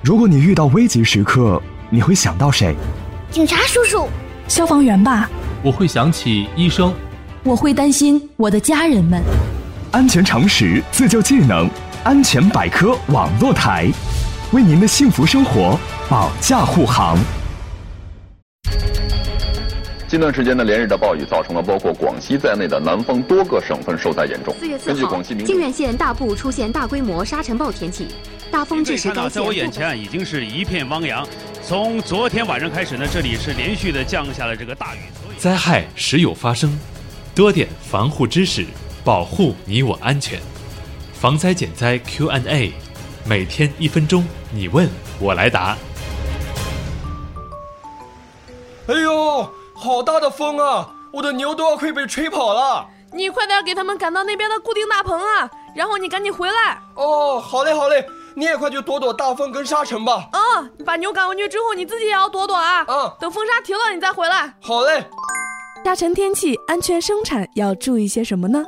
如果你遇到危急时刻，你会想到谁？ 警察叔叔。 消防员吧。 我会想起医生。 我会担心我的家人们。 安全常识，自救技能，安全百科网络台，为您的幸福生活保驾护航。 近段时间的连日的暴雨造成了包括广西在内的南方多个省份受灾严重。 4月4号，靖远县大部出现大规模沙尘暴天气，大风致使该县。 在我眼前已经是一片汪洋。从昨天晚上开始呢，这里是连续的降下了这个大雨。 灾害时有发生，多点防护知识，保护你我安全。防灾减灾 Q&A， 每天1分钟，你问我来答。 哎呦！好大的风啊！我的牛都要快被吹跑了。 你快点给他们赶到那边的固定大棚啊，然后你赶紧回来。 哦，好嘞好嘞，你也快去躲躲大风跟沙尘吧。 把牛赶回去之后，你自己也要躲躲啊。等风沙停了你再回来。 好嘞。 沙尘天气安全生产要注意些什么呢？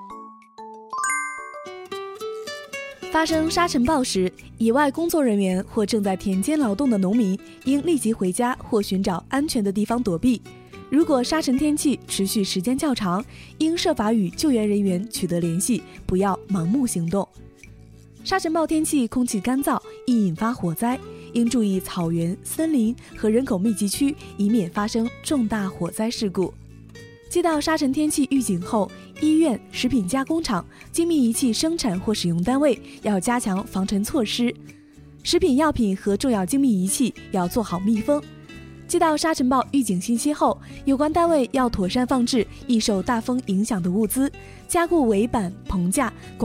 发生沙尘暴时，野外工作人员或正在田间劳动的农民应立即回家或寻找安全的地方躲避。如果沙尘天气持续时间较长，应设法与救援人员取得联系，不要盲目行动。沙尘暴天气空气干燥，易引发火灾，应注意草原、森林和人口密集区，以免发生重大火灾事故。接到沙尘天气预警后，医院、食品加工厂、精密仪器生产或使用单位要加强防尘措施，食品药品和重要精密仪器要做好密封。接到沙尘暴预警信息后，有关单位要妥善放置易受大风影响的物资，加固围板、棚架，